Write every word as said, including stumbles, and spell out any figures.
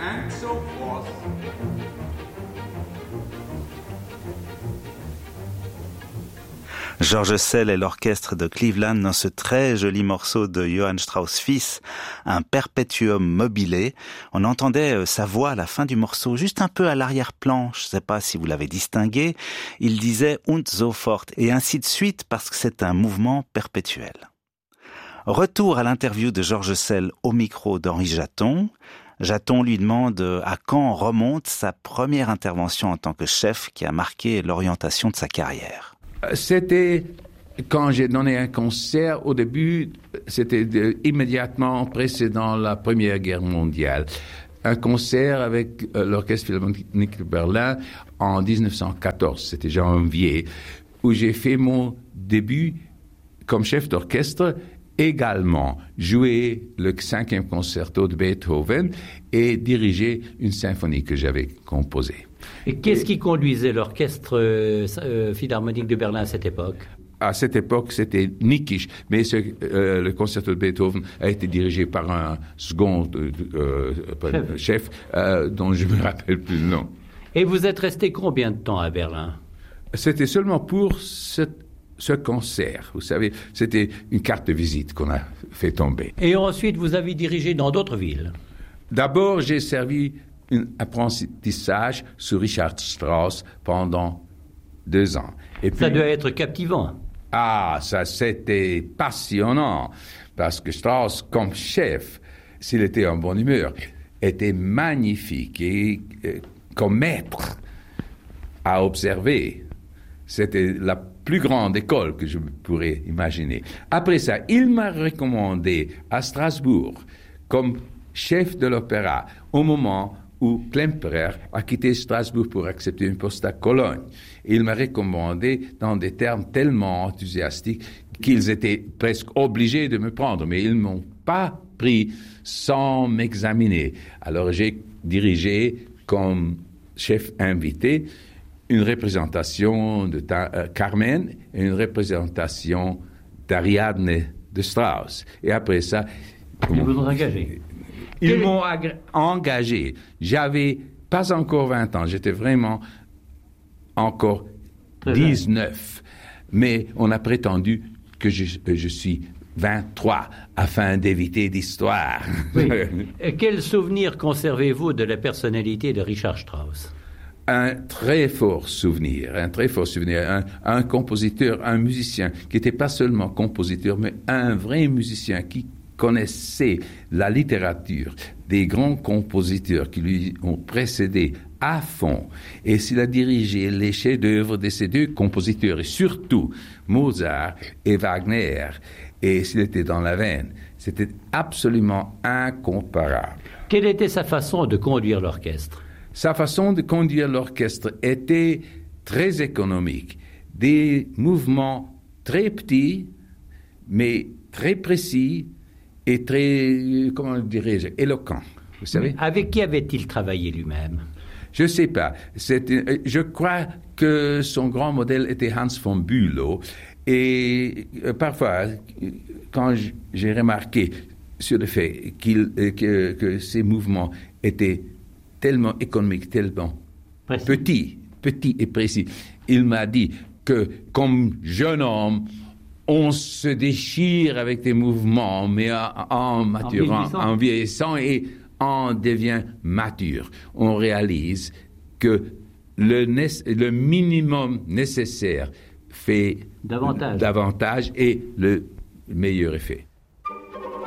and so forth. George Szell et l'orchestre de Cleveland dans ce très joli morceau de Johann Strauss fils, un perpétuum mobile. On entendait sa voix à la fin du morceau, juste un peu à l'arrière-plan. Je ne sais pas si vous l'avez distingué. Il disait « und so fort » et ainsi de suite parce que c'est un mouvement perpétuel. Retour à l'interview de George Szell au micro d'Henri Jaton. Jaton lui demande à quand remonte sa première intervention en tant que chef qui a marqué l'orientation de sa carrière. C'était quand j'ai donné un concert, au début, c'était de, immédiatement précédant la Première Guerre mondiale. Un concert avec euh, l'Orchestre Philharmonique de Berlin en dix-neuf cent quatorze, c'était janvier, où j'ai fait mon début comme chef d'orchestre, également jouer le cinquième concerto de Beethoven et diriger une symphonie que j'avais composée. Et qu'est-ce qui conduisait l'orchestre euh, euh, philharmonique de Berlin à cette époque? À cette époque, c'était Nikisch, mais ce, euh, le concerto de Beethoven a été dirigé par un second euh, euh, chef, chef euh, dont je me rappelle plus le nom. Et vous êtes resté combien de temps à Berlin? C'était seulement pour ce, ce concert, vous savez, c'était une carte de visite qu'on a fait tomber. Et ensuite, vous avez dirigé dans d'autres villes? D'abord, j'ai servi un apprentissage sur Richard Strauss pendant deux ans. Et puis, ça doit être captivant. Ah, ça c'était passionnant, parce que Strauss, comme chef, s'il était en bonne humeur, était magnifique et euh, comme maître à observer. C'était la plus grande école que je pourrais imaginer. Après ça, il m'a recommandé à Strasbourg comme chef de l'opéra au moment où Klemperer a quitté Strasbourg pour accepter un poste à Cologne. Et il m'a recommandé dans des termes tellement enthousiastiques qu'ils étaient presque obligés de me prendre, mais ils ne m'ont pas pris sans m'examiner. Alors j'ai dirigé comme chef invité une représentation de ta- euh, Carmen et une représentation d'Ariadne de Strauss. Et après ça... Ils vous ont engagé. Ils m'ont ag- engagé. J'avais pas encore vingt ans, j'étais vraiment encore Très dix-neuf. Bien. Mais on a prétendu que je, je suis vingt-trois afin d'éviter d'histoire. Oui. Et quel souvenir conservez-vous de la personnalité de Richard Strauss? Un très fort souvenir, un très fort souvenir, un, un compositeur, un musicien qui n'était pas seulement compositeur, mais un vrai musicien qui connaissait la littérature des grands compositeurs qui lui ont précédé à fond, et s'il a dirigé les chefs-d'œuvre de ces deux compositeurs, et surtout Mozart et Wagner, et s'il était dans la veine, c'était absolument incomparable. Quelle était sa façon de conduire l'orchestre? Sa façon de conduire l'orchestre était très économique, des mouvements très petits, mais très précis, et très, comment dirais-je, éloquent, vous savez. Avec qui avait-il travaillé lui-même? Je ne sais pas. C'est, je crois que son grand modèle était Hans von Bülow. Et euh, parfois, quand j'ai remarqué sur le fait qu'il, euh, que, que ces mouvements étaient tellement économiques, tellement précis. petits, petits et précis, il m'a dit que comme jeune homme, on se déchire avec des mouvements, mais en, en maturant, en vieillissant. en vieillissant, et on devient mature. On réalise que le, le minimum nécessaire fait davantage, davantage et le meilleur effet.